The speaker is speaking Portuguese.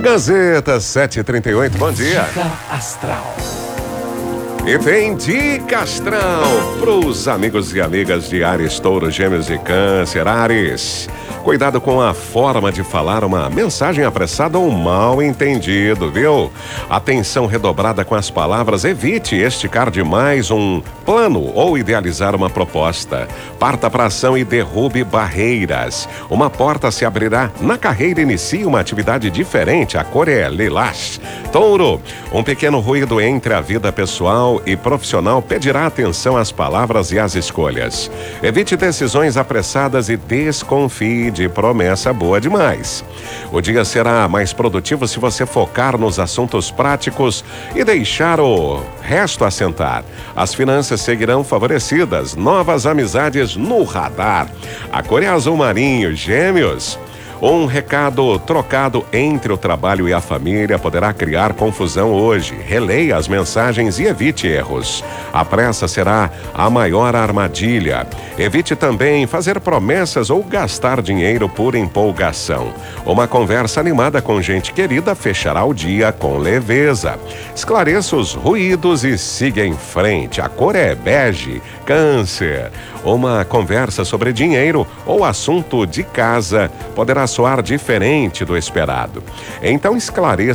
Gazeta 7h38, bom dia. Dica Astral. E tem dica astral pros amigos e amigas de Áries, Touro, Gêmeos e Câncer. Áries, cuidado com a forma de falar uma mensagem apressada ou mal entendido, viu? Atenção redobrada com as palavras, evite esticar demais um plano ou idealizar uma proposta. Parta para ação e derrube barreiras. Uma porta se abrirá na carreira, inicie uma atividade diferente, a cor é lilás. Touro, um pequeno ruído entre a vida pessoal e profissional pedirá atenção às palavras e às escolhas. Evite decisões apressadas e desconfie de promessa boa demais. O dia será mais produtivo se você focar nos assuntos práticos e deixar o resto assentar. As finanças seguirão favorecidas, novas amizades no radar. A cor é azul marinho, Gêmeos. Um recado trocado entre o trabalho e a família poderá criar confusão hoje. Releia as mensagens e evite erros. A pressa será a maior armadilha. Evite também fazer promessas ou gastar dinheiro por empolgação. Uma conversa animada com gente querida fechará o dia com leveza. Esclareça os ruídos e siga em frente. A cor é bege, Câncer. Uma conversa sobre dinheiro ou assunto de casa poderá soar diferente do esperado. Então esclareça